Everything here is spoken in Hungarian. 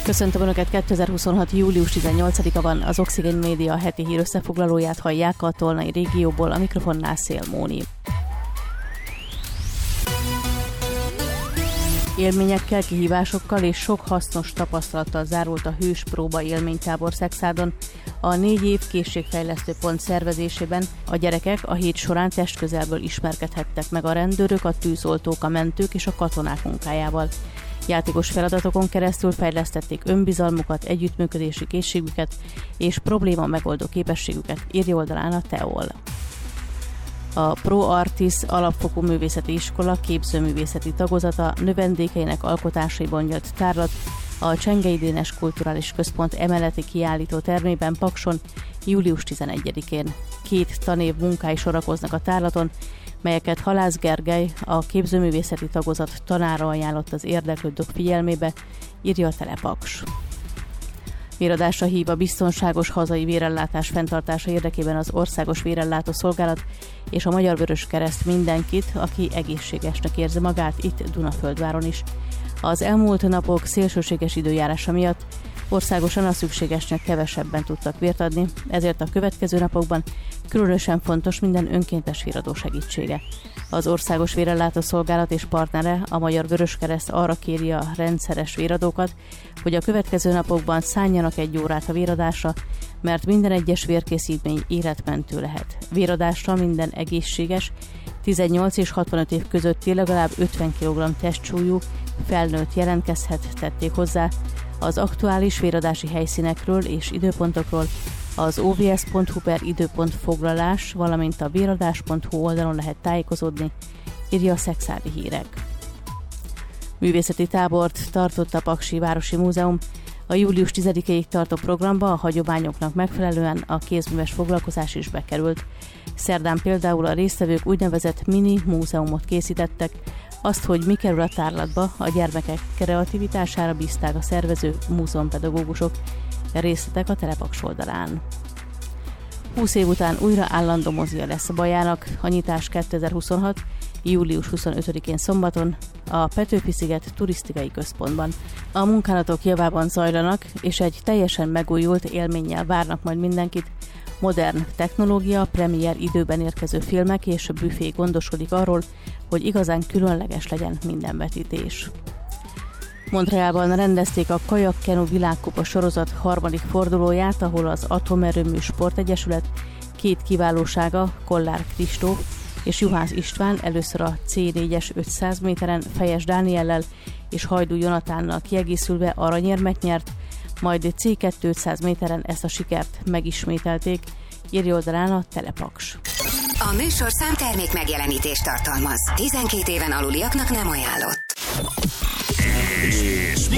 Köszöntöm Önöket, 2026. július 18-a van, az Oxigén Média heti hír összefoglalóját hallják a Tolnai régióból, a mikrofonnál Szél Móni. Élményekkel, kihívásokkal és sok hasznos tapasztalattal zárult a Hős Próba élménytábor Szekszádon. A 4 év készségfejlesztő pont szervezésében a gyerekek a hét során testközelből ismerkedhettek meg a rendőrök, a tűzoltók, a mentők és a katonák munkájával. Játékos feladatokon keresztül fejlesztették önbizalmukat, együttműködési készségüket és probléma megoldó képességüket, írja oldalán a TEOL. A Pro Artis alapfokú művészeti iskola képzőművészeti tagozata növendékeinek alkotásaiban nyílt tárlat a Csengei Dénes Kulturális Központ emeleti kiállító termében Pakson július 11-én. 2 tanév munkái sorakoznak a tárlaton, melyeket Halász Gergely, a képzőművészeti tagozat tanára ajánlott az érdeklődők figyelmébe, írja a Telepaks. Véradásra hív a biztonságos hazai vérellátás fenntartása érdekében az Országos Vérellátó Szolgálat és a Magyar Vöröskereszt mindenkit, aki egészségesnek érzi magát itt Dunaföldváron is. Az elmúlt napok szélsőséges időjárása miatt országosan a szükségesnek kevesebben tudtak vért adni, ezért a következő napokban különösen fontos minden önkéntes véradó segítsége. Az Országos Vérellátó Szolgálat és partnere, a Magyar Vöröskereszt arra kéri a rendszeres véradókat, hogy a következő napokban szánjanak 1 órát a véradásra, mert minden egyes vérkészítmény életmentő lehet. Véradásra minden egészséges, 18 és 65 év közötti legalább 50 kg testsúlyú felnőtt jelentkezhet, tették hozzá. Az aktuális véradási helyszínekről és időpontokról az ovs.hu/időpontfoglalás, valamint a véradás.hu oldalon lehet tájékozódni, írja a Szekszádi Hírek. Művészeti tábort tartott a Paksi Városi Múzeum. A július 10-ig tartó programba a hagyományoknak megfelelően a kézműves foglalkozás is bekerült. Szerdán például a résztvevők úgynevezett mini múzeumot készítettek. Azt, hogy mi kerül a tárlatba, a gyermekek kreativitására bízták a szervező múzeumpedagógusok. Részletek a Telepaks oldalán. 20 év után újra állandó mozia lesz a Bajának. A nyitás 2026. július 25-én szombaton a Petőfi-sziget turisztikai központban. A munkálatok javában zajlanak, és egy teljesen megújult élménnyel várnak majd mindenkit. Modern technológia, premier időben érkező filmek és büfé gondoskodik arról, hogy igazán különleges legyen minden vetítés. Montrealban rendezték a Kajak-kenu világkupa sorozat 3. fordulóját, ahol az Atomerőmű Sportegyesület 2 kiválósága, Kollár Kristóf és Juhász István először a C4-es 500 méteren Fejes Dániellel és Hajdú Jonatánnal kiegészülve aranyérmet nyert, majd C2 500 méteren ezt a sikert megismételték, írja oldalán a Telepaks. A műsorszám termék megjelenítést tartalmaz. 12 éven aluliaknak nem ajánlott. És